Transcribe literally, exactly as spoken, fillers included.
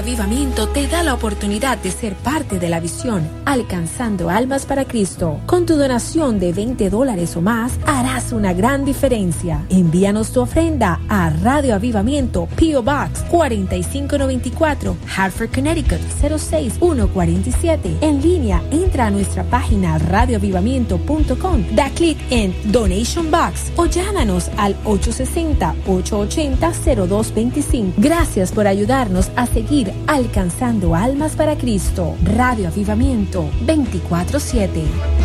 Avivamiento te da la oportunidad de ser parte de la visión Alcanzando Almas para Cristo. Con tu donación de veinte dólares o más, harás una gran diferencia. Envíanos tu ofrenda a Radio Avivamiento, P O Box cuatro cinco nueve cuatro, Hartford, Connecticut cero seis uno cuatro siete. En línea, entra a nuestra página radio avivamiento punto com, da clic en Donation Box o llámanos al ocho seis cero, ocho ocho cero, cero dos dos cinco. Gracias por ayudarnos a seguir alcanzando almas para Cristo. Radio Avivamiento veinticuatro siete.